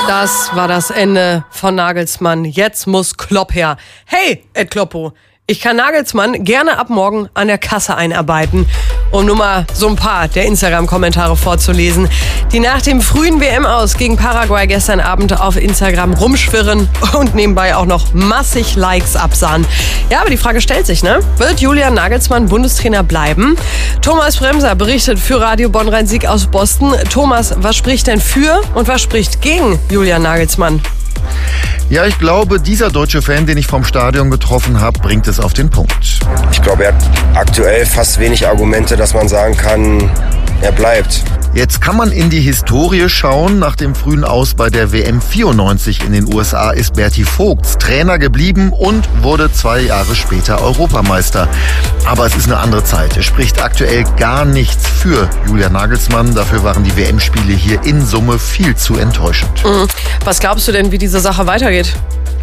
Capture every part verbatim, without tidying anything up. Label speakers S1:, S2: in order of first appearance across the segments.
S1: Das war das Ende von Nagelsmann. Jetzt muss Klopp her. Hey, Ed Kloppo, ich kann Nagelsmann gerne ab morgen an der Kasse einarbeiten. Um nur mal so ein paar der Instagram-Kommentare vorzulesen, die nach dem frühen W M-Aus gegen Paraguay gestern Abend auf Instagram rumschwirren und nebenbei auch noch massig Likes absahen. Ja, aber die Frage stellt sich, ne? Wird Julian Nagelsmann Bundestrainer bleiben? Thomas Bremser berichtet für Radio Bonn-Rhein-Sieg aus Boston. Thomas, was spricht denn für und was spricht gegen Julian Nagelsmann?
S2: Ja, ich glaube, dieser deutsche Fan, den ich vom Stadion getroffen habe, bringt es auf den Punkt.
S3: Ich glaube, er hat aktuell fast wenig Argumente, dass man sagen kann, er bleibt.
S2: Jetzt kann man in die Historie schauen. Nach dem frühen Aus bei der W M vierundneunzig in den U S A ist Berti Vogts Trainer geblieben und wurde zwei Jahre später Europameister. Aber es ist eine andere Zeit. Es spricht aktuell gar nichts für Julian Nagelsmann. Dafür waren die W M-Spiele hier in Summe viel zu enttäuschend.
S1: Mhm. Was glaubst du denn, wie diese Sache weitergeht?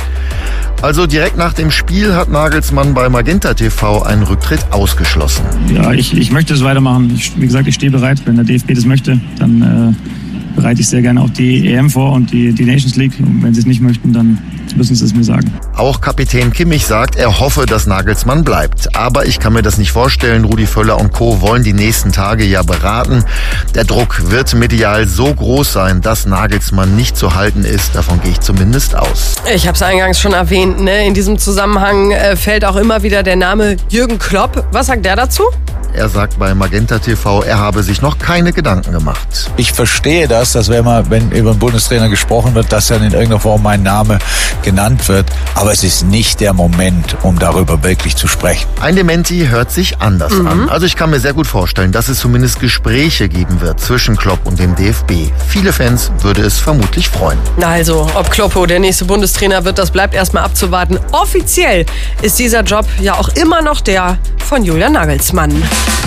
S2: Also direkt nach dem Spiel hat Nagelsmann bei Magenta T V einen Rücktritt ausgeschlossen.
S4: Ja, ich, ich möchte es weitermachen. Ich, wie gesagt, ich stehe bereit. Wenn der D F B das möchte, dann äh, bereite ich sehr gerne auch die E M vor und die, die Nations League. Und wenn sie es nicht möchten, dann müssen sie es mir sagen.
S2: Auch Kapitän Kimmich sagt, er hoffe, dass Nagelsmann bleibt. Aber ich kann mir das nicht vorstellen. Rudi Völler und Co. wollen die nächsten Tage ja beraten. Der Druck wird medial so groß sein, dass Nagelsmann nicht zu halten ist. Davon gehe ich zumindest aus.
S1: Ich habe es eingangs schon erwähnt, ne? In diesem Zusammenhang äh, fällt auch immer wieder der Name Jürgen Klopp. Was sagt der dazu?
S2: Er sagt bei Magenta T V, er habe sich noch keine Gedanken gemacht.
S5: Ich verstehe das, dass wenn, man, wenn über einen Bundestrainer gesprochen wird, dass dann in irgendeiner Form mein Name genannt wird. Aber es ist nicht der Moment, um darüber wirklich zu sprechen.
S2: Ein Dementi hört sich anders mhm. an. Also ich kann mir sehr gut vorstellen, dass es zumindest Gespräche geben wird zwischen Klopp und dem D F B. Viele Fans würde es vermutlich freuen.
S1: Na also, ob Kloppo der nächste Bundestrainer wird, das bleibt erstmal abzuwarten. Offiziell ist dieser Job ja auch immer noch der von Julian Nagelsmann.